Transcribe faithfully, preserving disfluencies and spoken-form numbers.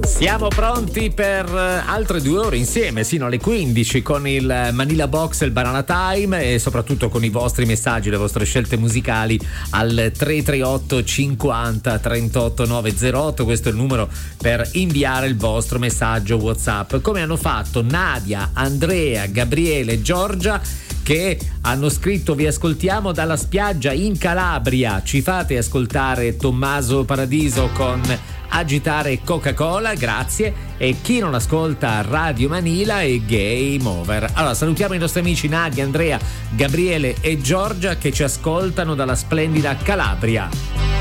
Siamo pronti per altre due ore insieme, sino alle quindici, con il Manila Box e il Banana Time, e soprattutto con i vostri messaggi, le vostre scelte musicali al tre tre otto cinquanta trentotto novecentotto. Questo è il numero per inviare il vostro messaggio WhatsApp, come hanno fatto Nadia, Andrea, Gabriele e Giorgia, che hanno scritto: vi ascoltiamo dalla spiaggia in Calabria, ci fate ascoltare Tommaso Paradiso con Agitare Coca-Cola, grazie. E chi non ascolta Radio Manila è Game Over. Allora salutiamo i nostri amici Nadia, Andrea, Gabriele e Giorgia che ci ascoltano dalla splendida Calabria.